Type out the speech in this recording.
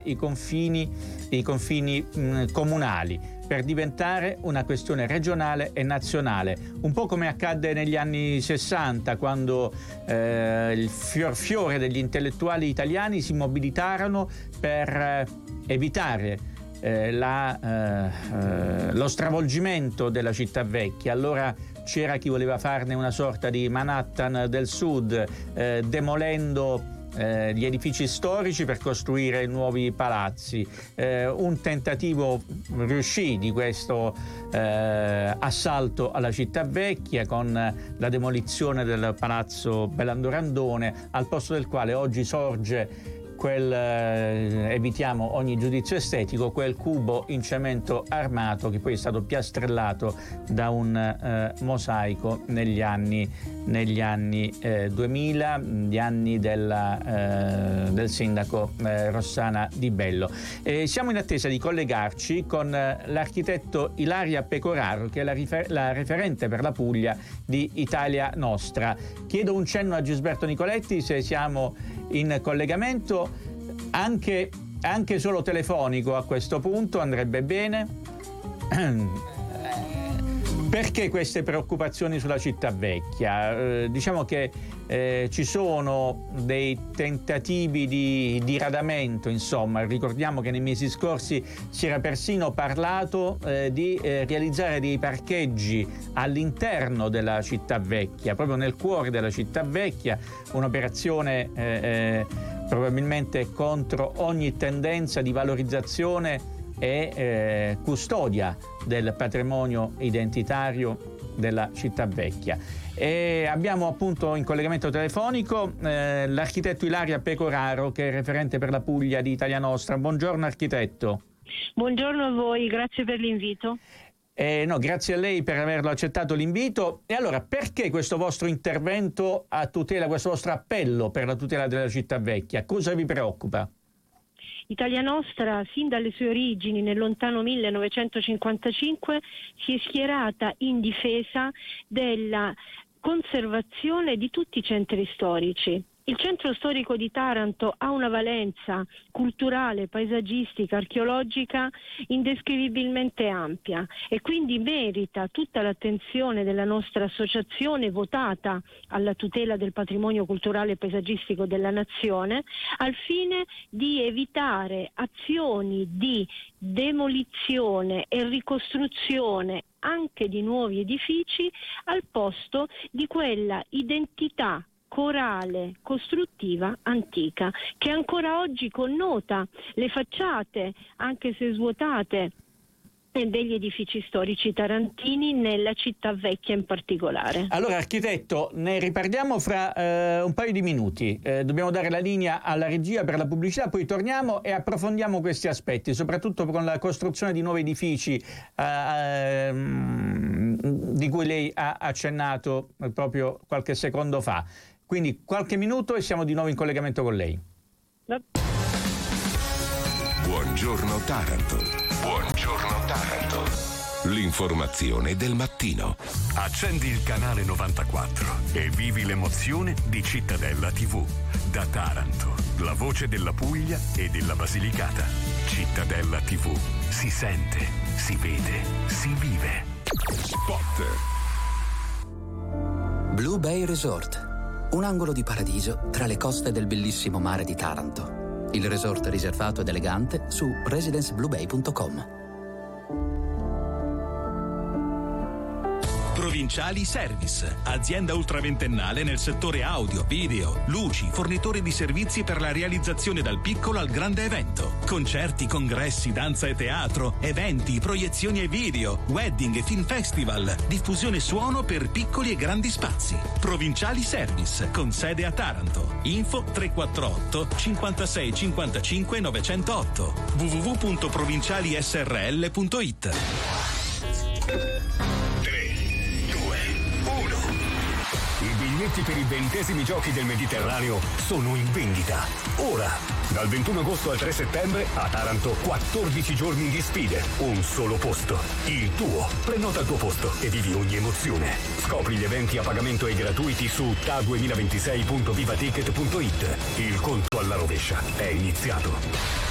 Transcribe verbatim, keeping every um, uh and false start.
i confini, i confini mh, comunali per diventare una questione regionale e nazionale, un po' come accadde negli anni sessanta, quando eh, il fior fiore degli intellettuali italiani si mobilitarono per eh, evitare eh, la, eh, eh, lo stravolgimento della città vecchia. Allora c'era chi voleva farne una sorta di Manhattan del Sud, eh, demolendo Eh, gli edifici storici per costruire nuovi palazzi. Eh, un tentativo riuscì di questo eh, assalto alla città vecchia con la demolizione del palazzo Bellandorandone, al posto del quale oggi sorge quel, eh, evitiamo ogni giudizio estetico, quel cubo in cemento armato che poi è stato piastrellato da un eh, mosaico negli anni, negli anni eh, duemila, gli anni della, eh, del sindaco eh, Rossana Di Bello. E siamo in attesa di collegarci con eh, l'architetto Ilaria Pecoraro, che è la, rifer- la referente per la Puglia di Italia Nostra. Chiedo un cenno a Gisberto Nicoletti se siamo in collegamento, anche, anche solo telefonico a questo punto andrebbe bene. Perché queste preoccupazioni sulla città vecchia? Eh, diciamo che eh, ci sono dei tentativi di diradamento, insomma. Ricordiamo che nei mesi scorsi si era persino parlato eh, di eh, realizzare dei parcheggi all'interno della città vecchia, proprio nel cuore della città vecchia, un'operazione eh, eh, probabilmente contro ogni tendenza di valorizzazione e eh, custodia del patrimonio identitario della città vecchia. E abbiamo appunto in collegamento telefonico eh, l'architetto Ilaria Pecoraro, che è referente per la Puglia di Italia Nostra. Buongiorno architetto. Buongiorno a voi, grazie per l'invito. Eh, no, grazie a lei per averlo accettato l'invito. E allora, perché questo vostro intervento a tutela, questo vostro appello per la tutela della città vecchia? Cosa vi preoccupa? Italia Nostra, sin dalle sue origini nel lontano millenovecentocinquantacinque, si è schierata in difesa della conservazione di tutti i centri storici. Il centro storico di Taranto ha una valenza culturale, paesaggistica, archeologica indescrivibilmente ampia e quindi merita tutta l'attenzione della nostra associazione votata alla tutela del patrimonio culturale e paesaggistico della nazione, al fine di evitare azioni di demolizione e ricostruzione anche di nuovi edifici al posto di quella identità corale, costruttiva, antica, che ancora oggi connota le facciate, anche se svuotate, degli edifici storici tarantini, nella città vecchia in particolare. Allora architetto, ne riparliamo fra eh, un paio di minuti. Eh, dobbiamo dare la linea alla regia per la pubblicità, poi torniamo e approfondiamo questi aspetti, soprattutto con la costruzione di nuovi edifici eh, di cui lei ha accennato proprio qualche secondo fa. Quindi qualche minuto e siamo di nuovo in collegamento con lei. Buongiorno Taranto. Buongiorno Taranto. L'informazione del mattino. Accendi il canale novantaquattro e vivi l'emozione di Cittadella tivù. Da Taranto, la voce della Puglia e della Basilicata. Cittadella tivù. Si sente, si vede, si vive. Spot. Blue Bay Resort. Un angolo di paradiso tra le coste del bellissimo mare di Taranto. Il resort riservato ed elegante su residence blue bay punto com. Provinciali Service, azienda ultraventennale nel settore audio, video, luci, fornitore di servizi per la realizzazione dal piccolo al grande evento. Concerti, congressi, danza e teatro, eventi, proiezioni e video, wedding e film festival, diffusione suono per piccoli e grandi spazi. Provinciali Service, con sede a Taranto. Info tre quattro otto cinquantasei cinquantacinque novecentotto w w w punto provinciali s r l punto i t. I biglietti per i ventesimi giochi del Mediterraneo sono in vendita. Ora, dal ventuno agosto al tre settembre, a Taranto quattordici giorni di sfide, un solo posto, il tuo. Prenota il tuo posto e vivi ogni emozione. Scopri gli eventi a pagamento e gratuiti su T A duemilaventisei punto vivaticket punto i t. Il conto alla rovescia è iniziato.